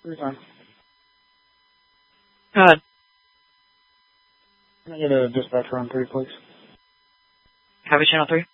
Every time. Go ahead. Can I get a dispatcher on 3, please? Copy, Channel 3.